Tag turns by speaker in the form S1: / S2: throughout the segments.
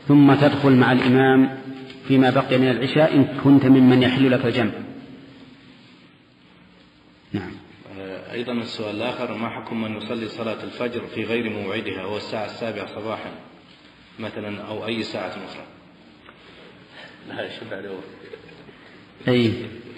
S1: ثم تدخل مع الإمام فيما بقي من العشاء إن كنت ممن يحل لك الجمع. نعم.
S2: أيضا السؤال الآخر: ما حكم من يصلي صلاة الفجر في غير موعدها وهو الساعة 7 صباحا مثلا أو أي ساعة أخرى؟ لا يشبه له.
S1: أي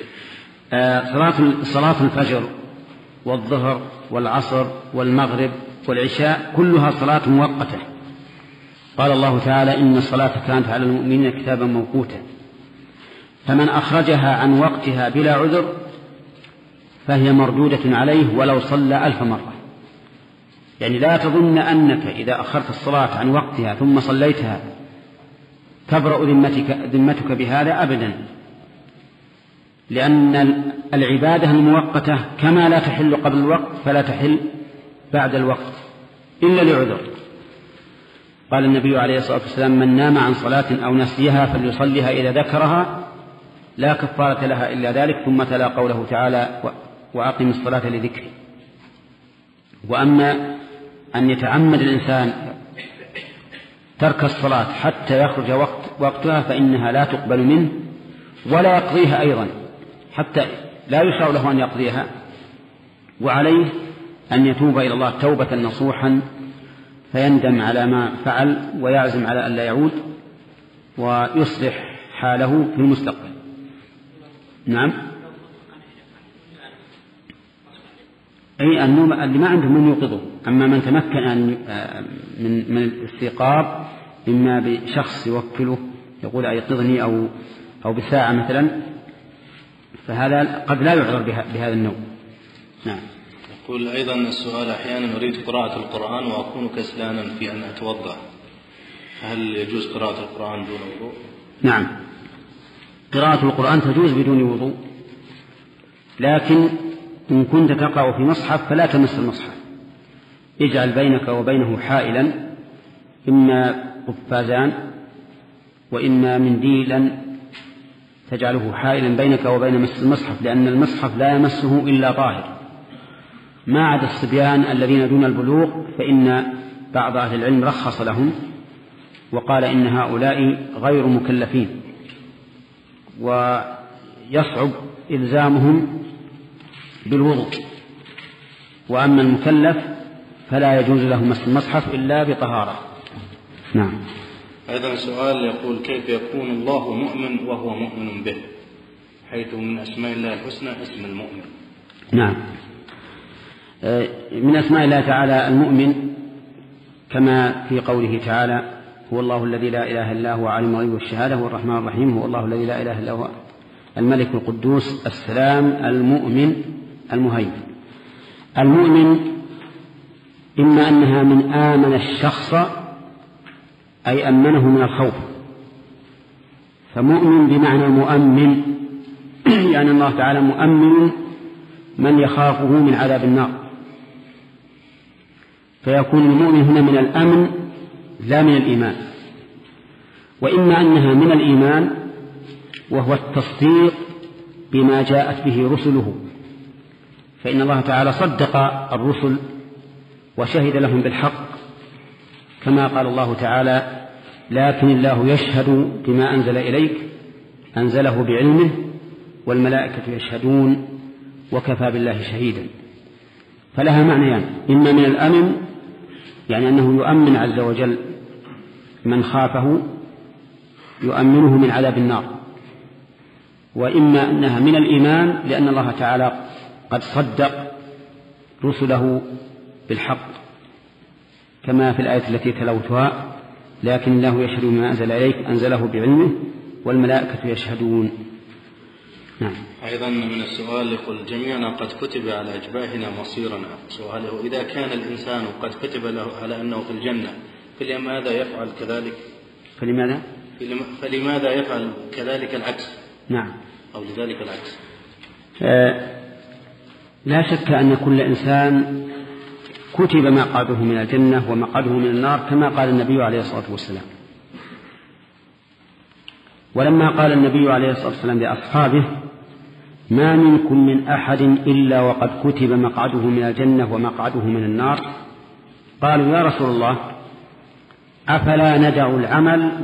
S1: صلاة الفجر والظهر والعصر والمغرب والعشاء كلها صلاة مؤقتة. قال الله تعالى: إن الصلاة كانت على المؤمنين كتابا موقوتا. فمن أخرجها عن وقتها بلا عذر فهي مردودة عليه ولو صلى 1000 مرة. يعني لا تظن أنك إذا أخرت الصلاة عن وقتها ثم صليتها تبرأ ذمتك بهذا أبدا، لأن العبادة المؤقتة كما لا تحل قبل الوقت فلا تحل بعد الوقت إلا لعذر. قال النبي عليه الصلاة والسلام: من نام عن صلاة أو نسيها فليصليها إذا ذكرها لا كفارة لها إلا ذلك. ثم تلا قوله تعالى: وأقم الصلاة لذكري. وأما أن يتعمد الإنسان ترك الصلاة حتى يخرج وقتها فإنها لا تقبل منه ولا يقضيها أيضا، حتى لا يشرع له أن يقضيها، وعليه أن يتوب إلى الله توبة نصوحا فيندم على ما فعل ويعزم على أن لا يعود ويصلح حاله في المستقبل. نعم. أي النوم اللي ما عنده من يوقظه. أما من تمكن من الاستيقاظ إما بشخص يوكله يقول أيقظني أو بساعة مثلا، فهذا قد لا يعذر بهذا النوم. نعم.
S2: يقول أيضا السؤال: أحيانا أريد قراءة القرآن وأكون كسلانا في أن أتوضأ، هل يجوز قراءة القرآن دون وضوء؟
S1: نعم، قراءة القرآن تجوز بدون وضوء، لكن إن كنت تقرأ في مصحف فلا تمس المصحف. اجعل بينك وبينه حائلا، إما قفازان وإما منديلا تجعله حائلا بينك وبين مس المصحف، لأن المصحف لا يمسه إلا طاهر، ما عدا الصبيان الذين دون البلوغ، فإن بعض أهل العلم رخص لهم وقال إن هؤلاء غير مكلفين ويصعب إلزامهم بالوضوء. وأما المكلف فلا يجوز له مس المصحف إلا بطهارة. نعم.
S2: أيضا سؤال يقول: كيف يكون الله مؤمن وهو مؤمن به، حيث من أسماء الله الحسنى اسم المؤمن؟
S1: نعم، من أسماء الله تعالى المؤمن كما في قوله تعالى: هو الله الذي لا إله إلا هو عالم الغيب والشهادة هو الرحمن الرحيم، هو الله الذي لا إله إلا هو الملك القدوس السلام المؤمن المهيمن. المؤمن إما أنها من آمن الشخص أي أمنه من الخوف، فمؤمن بمعنى مؤمن، يعني الله تعالى مؤمن من يخافه من عذاب النار، فيكون المؤمن هنا من الأمن لا من الإيمان. وإما أنها من الإيمان وهو التصديق بما جاءت به رسله، فإن الله تعالى صدق الرسل وشهد لهم بالحق، كما قال الله تعالى: لكن الله يشهد بما أنزل إليك أنزله بعلمه والملائكة يشهدون وكفى بالله شهيدا. فلها معنيان: إما من الأمن يعني أنه يؤمن عز وجل من خافه يؤمنه من عذاب النار، وإما أنها من الإيمان لأن الله تعالى قد صدق رسله بالحق، كما في الآية التي تلوتها: لكن الله يشهد بما أنزل إليك أنزله بعلمه والملائكة يشهدون. نعم.
S2: أيضا من السؤال يقول: جميعنا قد كتب على أجباهنا مصيرنا، سؤاله: إذا كان الإنسان قد كتب له على أنه في الجنة فلماذا يفعل كذلك؟ فلماذا يفعل كذلك العكس؟
S1: نعم.
S2: أو لذلك العكس.
S1: لا شك أن كل إنسان كتب مقعده من الجنة ومقعده من النار، كما قال النبي عليه الصلاة والسلام. ولما قال النبي عليه الصلاة والسلام لأصحابه: ما منكم من أحد إلا وقد كتب مقعده من الجنة ومقعده من النار، قالوا: يا رسول الله، أفلا ندع العمل